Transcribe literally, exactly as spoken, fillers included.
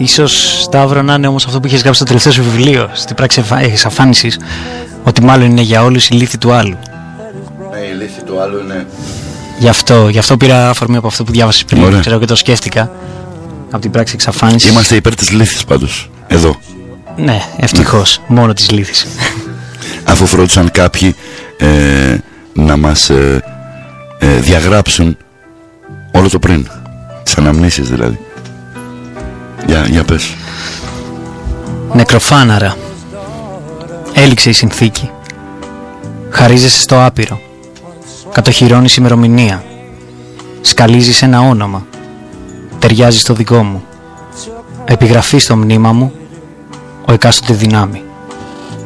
Ίσως, Σταύρο, να είναι όμως αυτό που είχες γράψει στο τελευταίο σου βιβλίο, στην πράξη εξαφάνισης, ότι μάλλον είναι για όλους η λύθη του άλλου. Ναι, η λύθη του άλλου είναι... Γι' αυτό, γι' αυτό πήρα αφορμή από αυτό που διάβασες πριν. Ωραία. Ξέρω και το σκέφτηκα. Από την πράξη εξαφάνισης. Είμαστε υπέρ της λύθης πάντως, εδώ. Ναι, ευτυχώς, ναι. Μόνο της λύθης. Αφού φρόντισαν κάποιοι ε, να μας ε, ε, διαγράψουν όλο το πριν. Τις αναμνήσεις δηλαδή. Για, για πες. Νεκροφάναρα. Έληξε η συνθήκη. Χαρίζεσαι στο άπειρο. Κατοχυρώνεις ημερομηνία. Σκαλίζεις ένα όνομα. Ταιριάζει στο δικό μου. Επιγραφή στο μνήμα μου. Ο εκάστοτε δυνάμει.